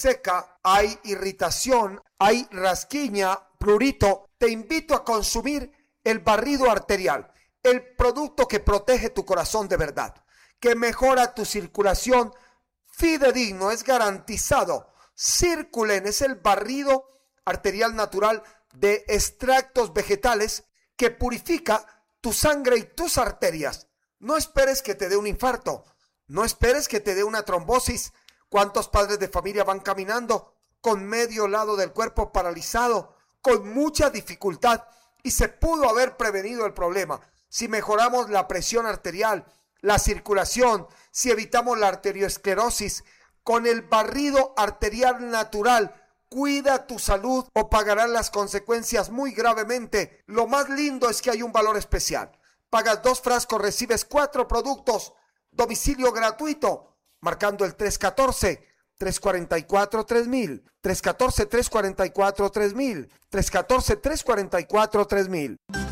seca, hay irritación, hay rasquiña, prurito, te invito a consumir el barrido arterial, el producto que protege tu corazón de verdad, que mejora tu circulación, fidedigno, es garantizado. Circulen es el barrido arterial natural de extractos vegetales que purifica tu sangre y tus arterias. No esperes que te dé un infarto, no esperes que te dé una trombosis. ¿Cuántos padres de familia van caminando con medio lado del cuerpo paralizado, con mucha dificultad? Y se pudo haber prevenido el problema si mejoramos la presión arterial, la circulación, si evitamos la arteriosclerosis. Con el barrido arterial natural, cuida tu salud o pagarás las consecuencias muy gravemente. Lo más lindo es que hay un valor especial. Pagas 2 frascos, recibes 4 productos, domicilio gratuito, marcando el 314-344-3000, 314-344-3000, 314-344-3000.